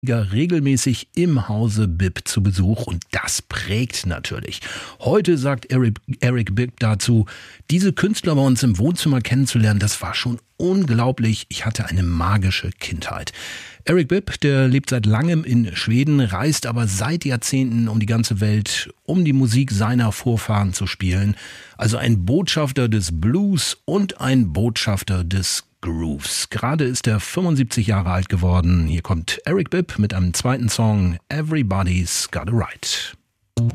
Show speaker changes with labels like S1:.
S1: regelmäßig im Hause Bibb zu Besuch und das prägt natürlich. Heute sagt Eric Bibb dazu, diese Künstler bei uns im Wohnzimmer kennenzulernen, das war schon unglaublich. Ich hatte eine magische Kindheit. Eric Bibb, der lebt seit langem in Schweden, reist aber seit Jahrzehnten um die ganze Welt, um die Musik seiner Vorfahren zu spielen. Also ein Botschafter des Blues und ein Botschafter des Grooves. Gerade ist er 75 Jahre alt geworden. Hier kommt Eric Bibb mit einem zweiten Song, Everybody's Got a Right.